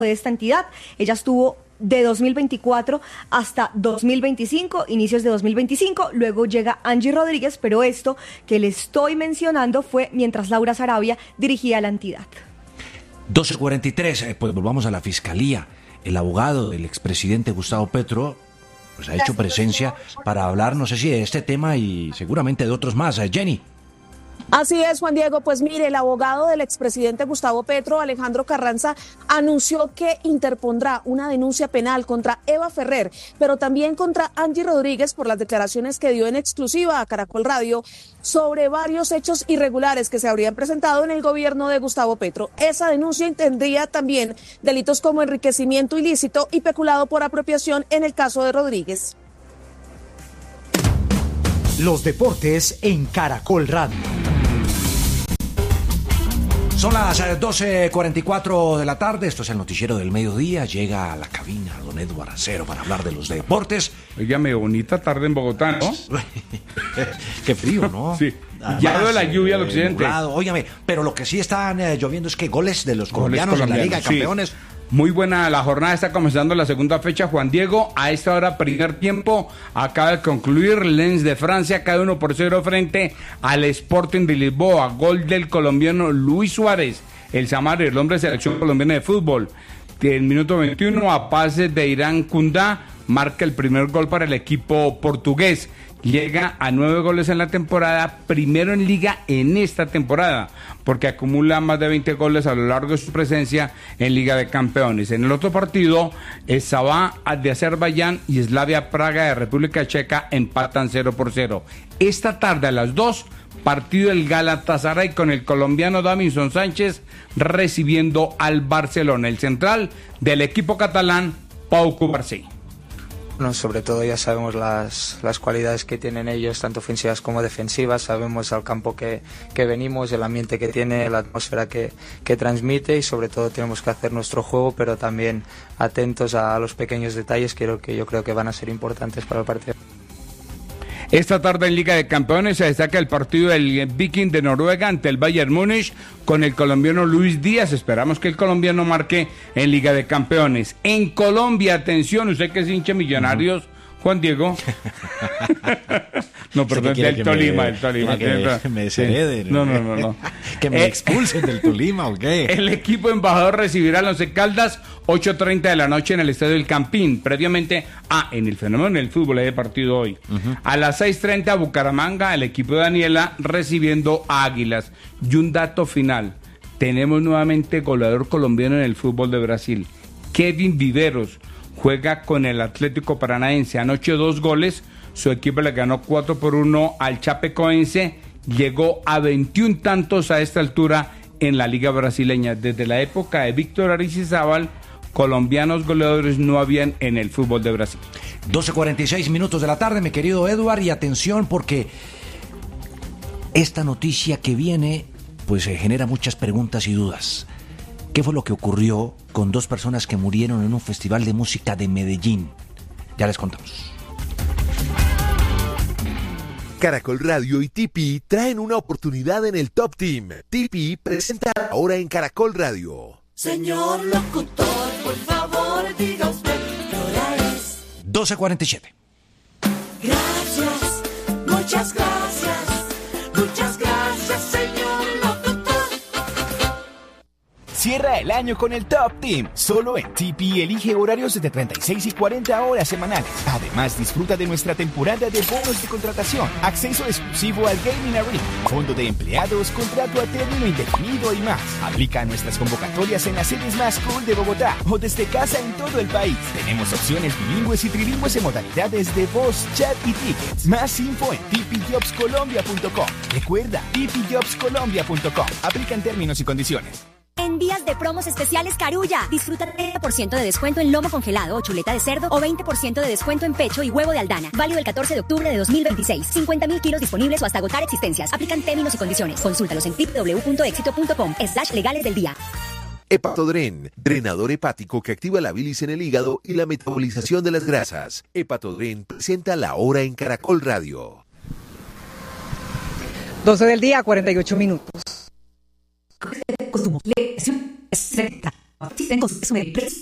de esta entidad. Ella estuvo de 2024 hasta 2025, inicios de 2025, luego llega Angie Rodríguez, pero esto que le estoy mencionando fue mientras Laura Sarabia dirigía la entidad. 12:43, pues volvamos a la fiscalía. El abogado del expresidente Gustavo Petro pues ha hecho presencia para hablar, no sé si de este tema y seguramente de otros más. Jenny. Así es, Juan Diego. Pues mire, el abogado del expresidente Gustavo Petro, Alejandro Carranza, anunció que interpondrá una denuncia penal contra Eva Ferrer, pero también contra Angie Rodríguez por las declaraciones que dio en exclusiva a Caracol Radio sobre varios hechos irregulares que se habrían presentado en el gobierno de Gustavo Petro. Esa denuncia tendría también delitos como enriquecimiento ilícito y peculado por apropiación en el caso de Rodríguez. Los deportes en Caracol Radio. Son las 12:44 de la tarde, esto es el noticiero del mediodía, llega a la cabina don Eduardo Acero para hablar de los deportes. Óigame, bonita tarde en Bogotá, ¿no? Qué frío, ¿no? Sí, ya veo la lluvia al occidente. Óigame, pero lo que sí están lloviendo es que goles de los colombianos en la Liga de Campeones. Sí. Muy buena la jornada, está comenzando la segunda fecha. Juan Diego, a esta hora, primer tiempo, acaba de concluir. Lens de Francia cae 1-0 frente al Sporting de Lisboa. Gol del colombiano Luis Suárez, el Samario, el hombre de selección colombiana de fútbol. El minuto 21, a pase de Irán Kundá, marca el primer gol para el equipo portugués. Llega a 9 goles en la temporada, primero en liga en esta temporada, porque acumula más de 20 goles a lo largo de su presencia en Liga de Campeones. En el otro partido, el Sabah de Azerbaiyán y Slavia Praga de República Checa empatan 0-0. Esta tarde a las 2, partido del Galatasaray con el colombiano Davinson Sánchez recibiendo al Barcelona. El central del equipo catalán, Pau Cubarsí. Sobre todo ya sabemos las cualidades que tienen ellos, tanto ofensivas como defensivas, sabemos al campo que venimos, el ambiente que tiene, la atmósfera que transmite y sobre todo tenemos que hacer nuestro juego, pero también atentos a los pequeños detalles que yo creo que van a ser importantes para el partido. Esta tarde en Liga de Campeones se destaca el partido del Viking de Noruega ante el Bayern Múnich con el colombiano Luis Díaz. Esperamos que el colombiano marque en Liga de Campeones. En Colombia, atención, usted que es hincha Millonarios, Juan Diego. No, perdón, del Tolima, el Tolima. Que me deshereden. No. Que me expulsen del Tolima, ¿o qué? El equipo embajador recibirá a los Once Caldas 8:30 de la noche en el Estadio del Campín. Previamente, en el fenómeno del fútbol, hay partido hoy. A las 6:30 Bucaramanga, el equipo de Daniela recibiendo a Águilas. Y un dato final, tenemos nuevamente goleador colombiano en el fútbol de Brasil. Kevin Viveros juega con el Atlético Paranaense. Anoche 2 goles, su equipo le ganó 4-1 al Chapecoense, llegó a 21 tantos a esta altura en la liga brasileña. Desde la época de Víctor Aristizábal, colombianos goleadores no habían en el fútbol de Brasil. 12:46 de la tarde, mi querido Eduard, y atención porque esta noticia que viene pues genera muchas preguntas y dudas. ¿Qué fue lo que ocurrió con 2 personas que murieron en un festival de música de Medellín? Ya les contamos. Caracol Radio y Tipi traen una oportunidad en el Top Team. Tipi presenta ahora en Caracol Radio. Señor locutor, por favor, diga usted qué hora es. 12:47. Gracias, muchas gracias, señor locutor. Cierra el año con el Top Team. Solo en Tipi elige horarios de 36 y 40 horas semanales. Además, disfruta de nuestra temporada de bonos de contratación, acceso exclusivo al Gaming Arena, fondo de empleados, contrato a término indefinido y más. Aplica nuestras convocatorias en las sedes más cool de Bogotá o desde casa en todo el país. Tenemos opciones bilingües y trilingües en modalidades de voz, chat y tickets. Más info en tipijobscolombia.com. Recuerda, tipijobscolombia.com. Aplican términos y condiciones. En días de promos especiales Carulla, disfruta 30% de descuento en lomo congelado o chuleta de cerdo o 20% de descuento en pecho y huevo de Aldana. Válido el 14 de octubre de 2026. 50.000 kilos disponibles o hasta agotar existencias. Aplican términos y condiciones. Consúltalos en www.exito.com/legales del día. Hepatodren, drenador hepático que activa la bilis en el hígado y la metabolización de las grasas. Hepatodren presenta la hora en Caracol Radio. 12 del día, 48 minutos. Tengo